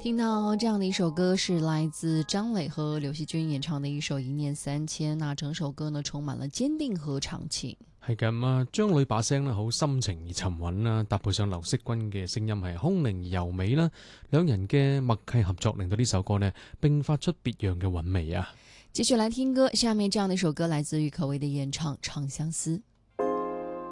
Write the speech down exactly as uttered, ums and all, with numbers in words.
聽到這樣的一首歌是來自張磊和劉惜君演唱的一首《一念三千》，那整首歌呢充滿了堅定和長情。 係咁啊，張磊把聲咧好深情而沉穩啦，搭配上劉惜君嘅聲音係空靈而柔美啦，兩人嘅默契合作令到呢首歌呢並發出別樣嘅韻味啊。 繼續來聽歌，下面這樣的一首歌來自於可唯的演唱《長相思》。